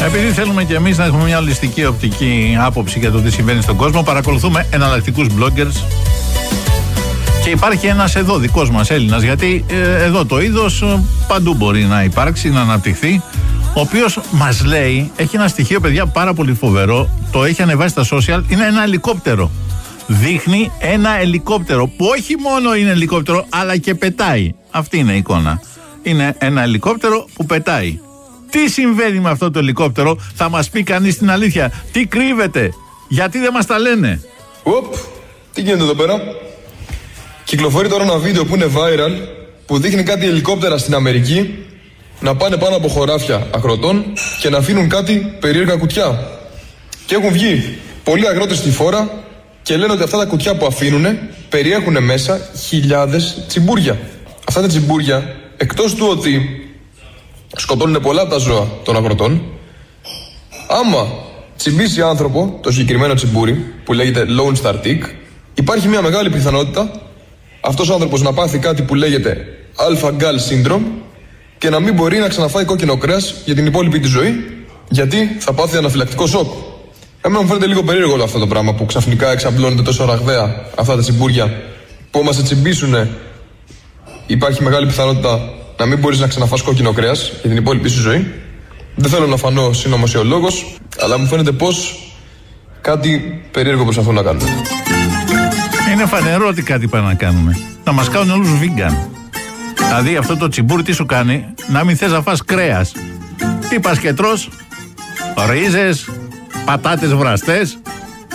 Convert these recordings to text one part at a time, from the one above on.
Επειδή θέλουμε και εμείς να έχουμε μια ολιστική οπτική άποψη για το τι συμβαίνει στον κόσμο, παρακολουθούμε εναλλακτικούς bloggers. Και υπάρχει ένας εδώ δικός μας Έλληνας, γιατί εδώ το είδος παντού μπορεί να υπάρξει, να αναπτυχθεί, ο οποίος μας λέει, έχει ένα στοιχείο, παιδιά, πάρα πολύ φοβερό, το έχει ανεβάσει στα social, είναι ένα ελικόπτερο. Δείχνει ένα ελικόπτερο που όχι μόνο είναι ελικόπτερο, αλλά και πετάει. Αυτή είναι η εικόνα. Είναι ένα ελικόπτερο που πετάει. Τι συμβαίνει με αυτό το ελικόπτερο, θα μας πει κανείς την αλήθεια? Τι κρύβεται, γιατί δεν μας τα λένε? Τι γίνεται εδώ πέρα? Κυκλοφορεί τώρα ένα βίντεο που είναι viral, που δείχνει κάτι ελικόπτερα στην Αμερική να πάνε πάνω από χωράφια αγροτών και να αφήνουν κάτι περίεργα κουτιά. Και έχουν βγει πολλοί αγρότες στη φόρα και λένε ότι αυτά τα κουτιά που αφήνουν περιέχουν μέσα χιλιάδες τσιμπούρια. Αυτά τα τσιμπούρια, εκτός του ότι σκοτώνουν πολλά από τα ζώα των αγροτών, άμα τσιμπήσει άνθρωπο το συγκεκριμένο τσιμπούρι που λέγεται Lone Star Tick, υπάρχει μια μεγάλη πιθανότητα αυτός ο άνθρωπος να πάθει κάτι που λέγεται Alpha-Gal Syndrome και να μην μπορεί να ξαναφάει κόκκινο κρέας για την υπόλοιπη τη ζωή, γιατί θα πάθει αναφυλακτικό σοκ. Εμένα μου φαίνεται λίγο περίεργο όλο αυτό το πράγμα που ξαφνικά εξαμπλώνεται τόσο ραγδαία αυτά τα τσιμπούρια, που άμα σε τσιμπήσουνε υπάρχει μεγάλη πιθανότητα να μην μπορείς να ξαναφάς κόκκινο κρέας για την υπόλοιπη σου ζωή. Δεν θέλω να φανώ συνωμοσιολόγος, αλλά μου φαίνεται πως κάτι περίεργο προσπαθούν να κάνουν. Είναι φανερό ότι κάτι πάνε να κάνουμε. Να μας κάνουν όλους vegan. Δηλαδή αυτό το τσιμπούρι τι σου κάνει? Να μην θες να φας κρέας. Τι πας και τρως? Ρίζες, πατάτες βραστές.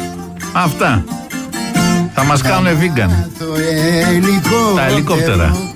Αυτά. Θα μας κάνουν vegan. Τα ελικόπτερα.